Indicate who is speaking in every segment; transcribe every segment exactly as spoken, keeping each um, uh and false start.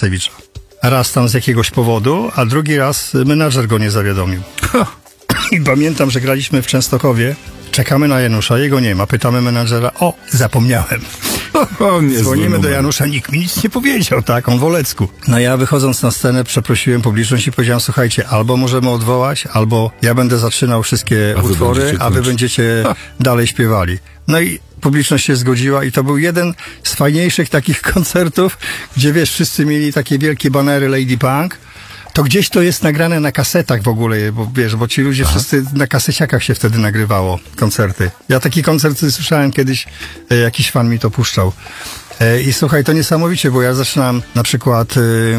Speaker 1: Protasiewicza. Raz tam z jakiegoś powodu, a drugi raz menadżer go nie zawiadomił. I pamiętam, że graliśmy w Częstochowie, czekamy na Janusza, jego nie ma, pytamy menadżera, o, zapomniałem.
Speaker 2: O,
Speaker 1: dzwonimy do Janusza, nikt mi nic nie powiedział, tak, on w Olecku. No ja wychodząc na scenę przeprosiłem publiczność i powiedziałem, słuchajcie, albo możemy odwołać, albo ja będę zaczynał wszystkie
Speaker 2: a
Speaker 1: utwory, a wy będziecie dalej śpiewali. No i publiczność się zgodziła i to był jeden z fajniejszych takich koncertów, gdzie wiesz, wszyscy mieli takie wielkie banery Lady Punk. To gdzieś to jest nagrane na kasetach w ogóle, bo wiesz, bo ci ludzie Aha. wszyscy na kaseciakach się wtedy nagrywało koncerty. Ja taki koncert słyszałem kiedyś, e, jakiś fan mi to puszczał. E, I słuchaj, to niesamowicie, bo ja zaczynam na przykład...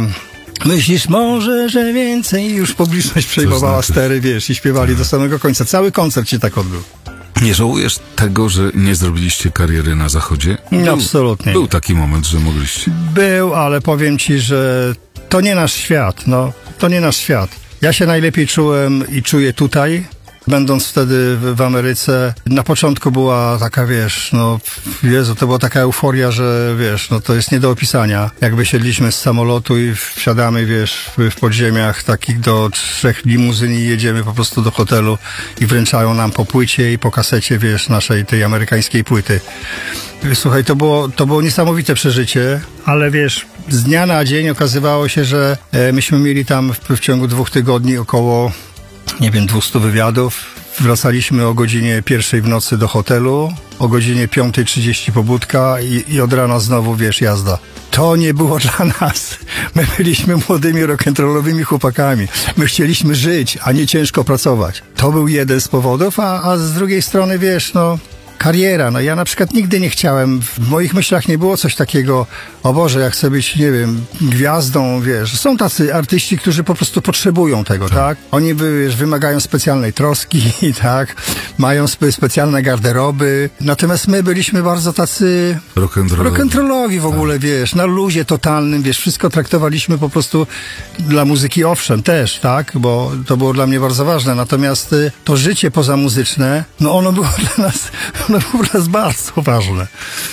Speaker 1: E, Myślisz może, że więcej? Już publiczność przejmowała znaczy? stery, wiesz, i śpiewali do samego końca. Cały koncert się tak odbył.
Speaker 2: Nie żałujesz tego, że nie zrobiliście kariery na Zachodzie?
Speaker 1: Był, Absolutnie.
Speaker 2: Był taki moment, że mogliście.
Speaker 1: Był, ale powiem ci, że to nie nasz świat, no. To nie nasz świat. Ja się najlepiej czułem i czuję tutaj, będąc wtedy w, w Ameryce. Na początku była taka, wiesz, no, Jezu, to była taka euforia, że, wiesz, no to jest nie do opisania. Jak wysiedliśmy z samolotu i wsiadamy, wiesz, w, w podziemiach takich do trzech limuzyn i jedziemy po prostu do hotelu i wręczają nam po płycie i po kasecie, wiesz, naszej tej amerykańskiej płyty. Słuchaj, to było, to było niesamowite przeżycie, ale wiesz, z dnia na dzień okazywało się, że e, myśmy mieli tam w, w ciągu dwóch tygodni około, nie wiem, dwieście wywiadów. Wracaliśmy o godzinie pierwszej w nocy do hotelu, o godzinie piątej trzydzieści pobudka i, i od rana znowu, wiesz, jazda. To nie było dla nas. My byliśmy młodymi rock'n'rollowymi chłopakami. My chcieliśmy żyć, a nie ciężko pracować. To był jeden z powodów, a, a z drugiej strony, wiesz, no... Kariera, no ja na przykład nigdy nie chciałem, w moich myślach nie było coś takiego, o Boże, ja chcę być, nie wiem, gwiazdą, wiesz. Są tacy artyści, którzy po prostu potrzebują tego, tak? tak? Oni, wiesz, wymagają specjalnej troski, tak? Mają spe specjalne garderoby. Natomiast my byliśmy bardzo tacy rock'n'rollowi w ogóle, tak. Wiesz, na luzie totalnym, wiesz, wszystko traktowaliśmy po prostu dla muzyki, owszem, też, tak? Bo to było dla mnie bardzo ważne. Natomiast to życie pozamuzyczne, no ono było dla nas... No po prostu bardzo ważne.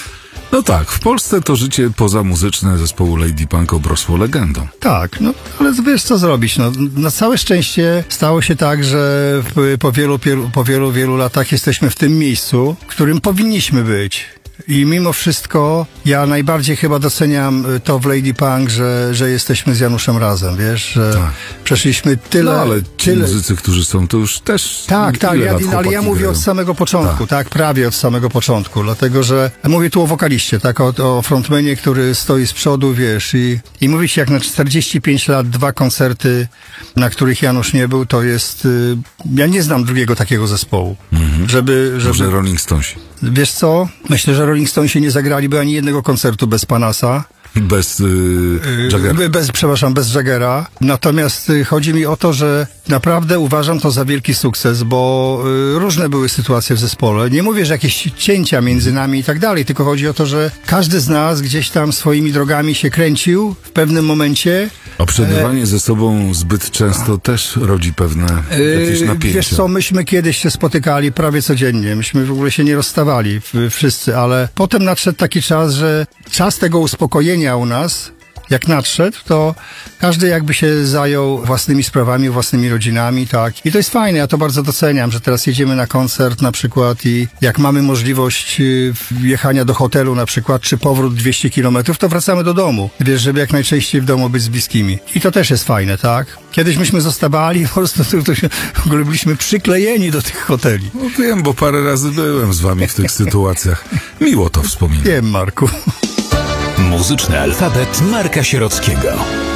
Speaker 2: No tak, w Polsce to życie pozamuzyczne zespołu Lady Punk obrosło legendą.
Speaker 1: Tak, no ale wiesz co zrobić, no na całe szczęście stało się tak, że w, po wielu, po wielu, wielu latach jesteśmy w tym miejscu, w którym powinniśmy być. I mimo wszystko ja najbardziej chyba doceniam to w Lady Punk, że, że jesteśmy z Januszem razem, wiesz, że tak. przeszliśmy tyle...
Speaker 2: No ale ci
Speaker 1: tyle...
Speaker 2: muzycy, którzy są, to już też...
Speaker 1: Tak, tak, ja, ale ja mówię od samego początku, tak. tak, prawie od samego początku, dlatego, że mówię tu o wokaliście, tak, o, o frontmanie, który stoi z przodu, wiesz, i, i mówi się jak na czterdzieści pięć lat, dwa koncerty, na których Janusz nie był, to jest... Y, ja nie znam drugiego takiego zespołu, mhm. żeby, żeby...
Speaker 2: Może Rolling Stonesi.
Speaker 1: Wiesz co? Myślę, że Rolling Stonesi nie zagraliby ani jednego koncertu bez Panasa.
Speaker 2: Bez yy, Jaggera.
Speaker 1: Bez, przepraszam, bez Jaggera. Natomiast y, chodzi mi o to, że naprawdę uważam to za wielki sukces, bo y, różne były sytuacje w zespole. Nie mówię, że jakieś cięcia między nami i tak dalej, tylko chodzi o to, że każdy z nas gdzieś tam swoimi drogami się kręcił w pewnym momencie.
Speaker 2: A przebywanie e... ze sobą zbyt często też rodzi pewne jakieś napięcia.
Speaker 1: Wiesz co, myśmy kiedyś się spotykali prawie codziennie. Myśmy w ogóle się nie rozstawali wszyscy, ale potem nadszedł taki czas, że czas tego uspokojenia u nas, jak nadszedł, to każdy jakby się zajął własnymi sprawami, własnymi rodzinami, tak. I to jest fajne, ja to bardzo doceniam, że teraz jedziemy na koncert na przykład i jak mamy możliwość jechania do hotelu na przykład, czy powrót dwieście kilometrów, to wracamy do domu. Wiesz, żeby jak najczęściej w domu być z bliskimi. I to też jest fajne, tak. Kiedyś myśmy zostawali, po prostu to, to się, w ogóle byliśmy przyklejeni do tych hoteli.
Speaker 2: No wiem, bo parę razy byłem z wami w tych sytuacjach. Miło to wspominać.
Speaker 1: Wiem, Marku.
Speaker 3: Muzyczny alfabet Marka Sierockiego.